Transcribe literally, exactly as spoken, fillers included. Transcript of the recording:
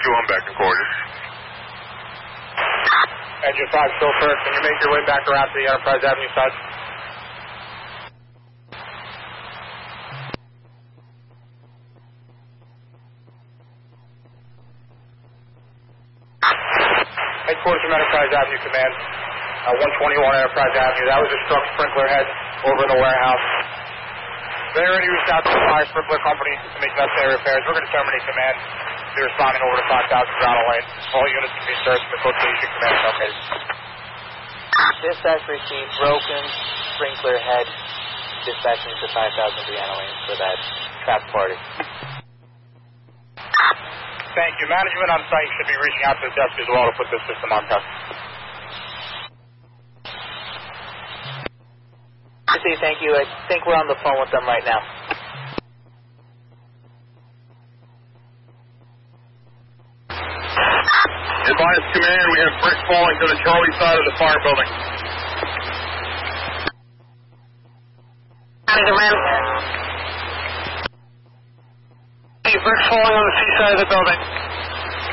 you, I'm back in quarters. Engine five, still first. Can you make your way back around to the Enterprise Avenue side? Headquarters from Enterprise Avenue, Command. Uh, one twenty-one Enterprise Avenue. That was a struck sprinkler head over in the warehouse. They already reached out to the fire sprinkler company to make necessary repairs. We're going to terminate command. Be responding over to five thousand Ronald Lane. All units can be searched for location. Command terminated. Dispatch received broken sprinkler head. Dispatching to five thousand Brianna Lane for that trap party. Thank you. Management on site should be reaching out to the desk as well to put this system on test. See, thank you. I think we're on the phone with them right now. Advise command, we have bricks falling to the Charlie side of the fire building. Command. Bricks falling on the C side of the building.